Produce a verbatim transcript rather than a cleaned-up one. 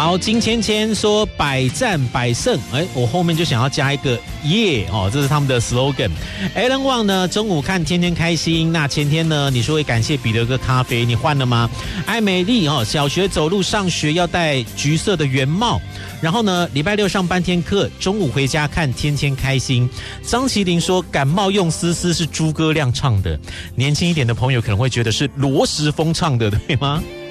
好，金芊芊说百战百胜，哎，我后面就想要加一个耶哦，这是他们的 slogan。Alan Wang 呢，中午看天天开心，那前天呢，你说会感谢彼得哥咖啡，你换了吗？艾美丽哦，小学走路上学要戴橘色的圆帽，然后呢，礼拜六上半天课，中午回家看天天开心。张麒麟说感冒用丝丝是诸葛亮唱的，年轻一点的朋友可能会觉得是罗时丰唱的，对吗？